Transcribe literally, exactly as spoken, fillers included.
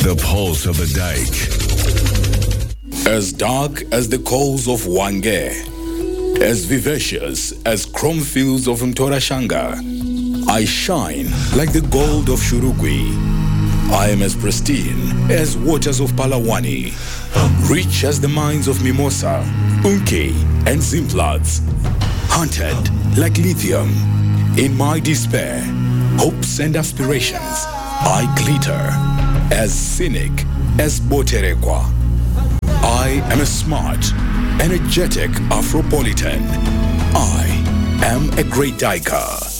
The pulse of the dike. As dark as the coals of Wange, as vivacious as chrome fields of Mtorashanga, I shine like the gold of Shurugwi. I am as pristine as waters of Palawani, rich as the mines of Mimosa, Unke, and Zimplats, hunted like lithium. In my despair, hopes and aspirations, I glitter as cynic as Boterekwa. I am a smart, energetic Afropolitan. I am a great diker.